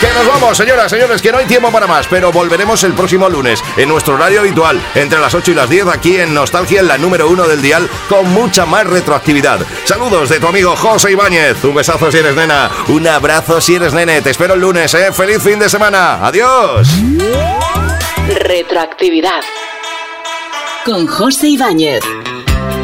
Que nos vamos, señoras, señores, que no hay tiempo para más, pero volveremos el próximo lunes en nuestro horario habitual, entre las 8 y las 10, aquí en Nostalgia, en la número 1 del dial, con mucha más retroactividad. Saludos de tu amigo José Ibáñez. Un besazo si eres nena, un abrazo si eres nene. Te espero el lunes, ¿eh? ¡Feliz fin de semana! ¡Adiós! Retroactividad con José Ibáñez.